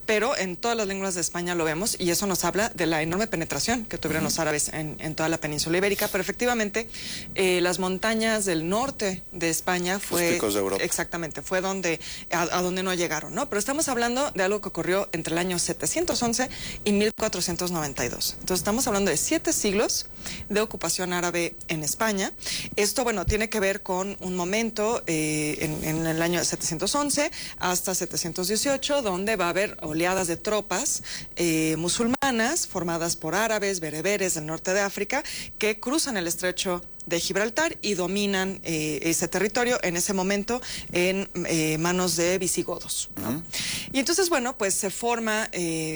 pero en todas las lenguas de España lo vemos y eso nos habla de la enorme penetración que tuvieron los árabes en toda la península ibérica, pero efectivamente las montañas del norte de España fue... Los picos de Europa. Exactamente, fue donde, a donde no llegaron, ¿no? Pero estamos hablando de algo que ocurrió entre el año 711 y 1492. Entonces estamos hablando de 7 siglos de ocupación árabe en España. Esto, bueno, tiene que ver con un momento en el año 711 hasta 718, donde va a haber oleadas de tropas musulmanas formadas por árabes, bereberes del norte de África, que cruzan el estrecho de Gibraltar y dominan ese territorio en ese momento en manos de visigodos, ¿no? Y entonces, bueno, pues se forma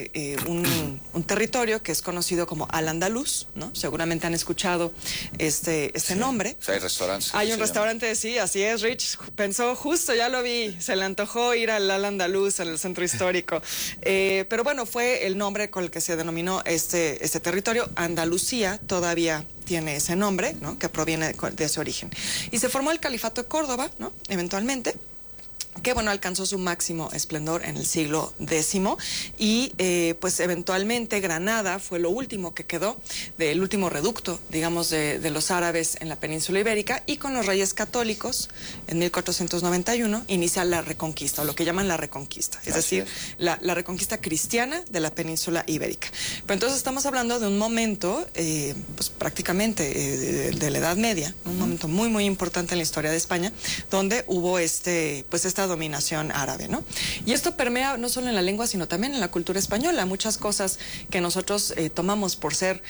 un territorio que es conocido como Al-Andalus, ¿no? Seguramente han escuchado este nombre. O sea, hay restaurantes. Hay un restaurante, sí, así es, Rich pensó justo, ya lo vi, se le antojó ir al Al-Andalus, al centro histórico. Pero bueno, fue el nombre con el que se denominó este territorio. Andalucía todavía tiene ese nombre, ¿no? Que proviene de ese origen. Y se formó el Califato de Córdoba, ¿no? Eventualmente, que bueno, alcanzó su máximo esplendor en el siglo X y pues eventualmente Granada fue lo último que quedó, del último reducto, digamos, de los árabes en la península ibérica, y con los reyes católicos en 1491 inicia la reconquista, o lo que llaman la reconquista, es decir, la reconquista cristiana de la península ibérica. Pero entonces estamos hablando de un momento, pues prácticamente de la Edad Media, un momento muy, muy importante en la historia de España, donde hubo esta dominación árabe, ¿no? Y esto permea no solo en la lengua, sino también en la cultura española. Muchas cosas que nosotros tomamos por ser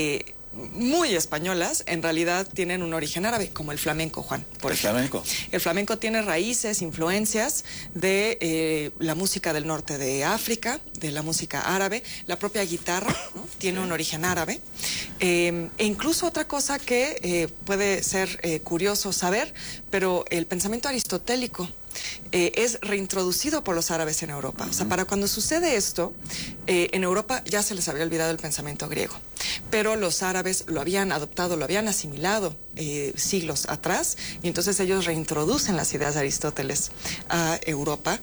muy españolas, en realidad tienen un origen árabe, como el flamenco, Juan, por ejemplo. El flamenco tiene raíces, influencias de la música del norte de África, de la música árabe. La propia guitarra, ¿no? Tiene un origen árabe. E incluso otra cosa que puede ser curioso saber, pero el pensamiento aristotélico es reintroducido por los árabes en Europa. O sea, para cuando sucede esto, en Europa ya se les había olvidado el pensamiento griego, pero los árabes lo habían adoptado, lo habían asimilado siglos atrás, y entonces ellos reintroducen las ideas de Aristóteles a Europa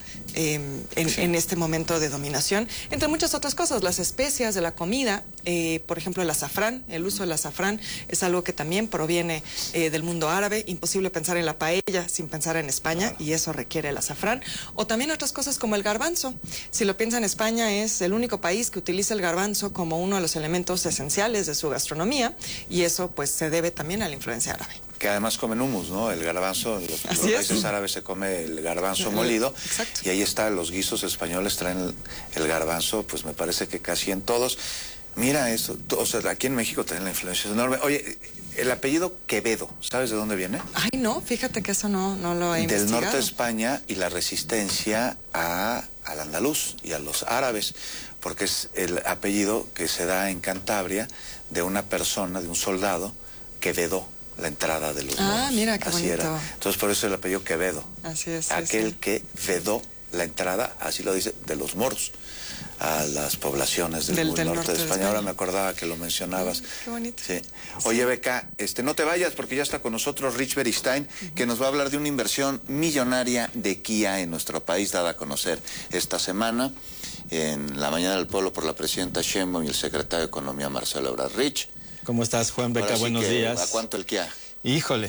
en este momento de dominación, entre muchas otras cosas. Las especias de la comida, por ejemplo el azafrán, el uso del azafrán es algo que también proviene del mundo árabe. Imposible pensar en la paella sin pensar en España, y eso requiere el azafrán. O también otras cosas como el garbanzo. Si lo piensan, España es el único país que utiliza el garbanzo como uno de los elementos esenciales de su gastronomía, y eso pues se debe también a la influencia árabe. Que además comen hummus, ¿no? El garbanzo, los países árabes se come el garbanzo molido. Exacto. Y ahí está, los guisos españoles traen el garbanzo, pues me parece que casi en todos. Mira eso, o sea, aquí en México también la influencia es enorme. Oye, el apellido Quevedo, ¿sabes de dónde viene? Ay, no, fíjate que eso no lo he investigado. Del norte de España, y la resistencia al andaluz y a los árabes, porque es el apellido que se da en Cantabria de una persona, de un soldado, que vedó la entrada de los moros. Ah, mira, qué bonito. Era. Entonces, por eso el apellido Quevedo. Así es. Aquel sí. que vedó la entrada, así lo dice, de los moros a las poblaciones del norte de España. Ahora me acordaba que lo mencionabas. Qué bonito. Sí. Oye, Beca, no te vayas, porque ya está con nosotros Rich Beristain, que nos va a hablar de una inversión millonaria de Kia en nuestro país, dada a conocer esta semana en la Mañana del Pueblo por la presidenta Sheinbaum y el secretario de Economía, Marcelo Ebrard. Rich. ¿Cómo estás, Juan Beca? Buenos días. ¿A cuánto el Kia? Híjole.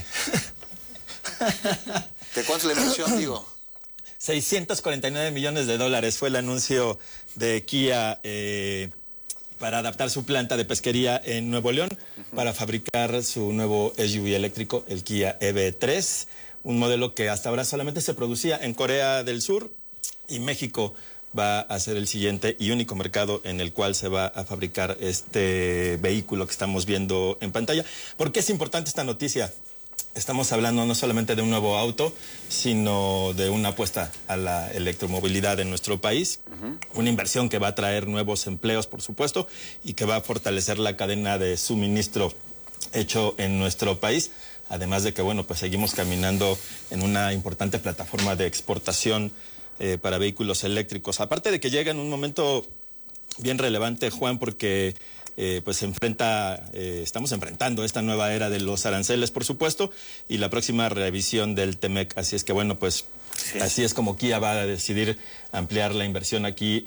¿De cuánto es la inversión, digo? 649 millones de dólares fue el anuncio de Kia para adaptar su planta de pesquería en Nuevo León para fabricar su nuevo SUV eléctrico, el Kia EV3, un modelo que hasta ahora solamente se producía en Corea del Sur, y México va a ser el siguiente y único mercado en el cual se va a fabricar este vehículo que estamos viendo en pantalla. ¿Por qué es importante esta noticia? Estamos hablando no solamente de un nuevo auto, sino de una apuesta a la electromovilidad en nuestro país, una inversión que va a traer nuevos empleos, por supuesto, y que va a fortalecer la cadena de suministro hecho en nuestro país, además de que, bueno, pues seguimos caminando en una importante plataforma de exportación para vehículos eléctricos. Aparte de que llega en un momento bien relevante, Juan, porque pues estamos enfrentando esta nueva era de los aranceles, por supuesto, y la próxima revisión del TEMEC. Así es que, bueno, pues así es como Kia va a decidir ampliar la inversión aquí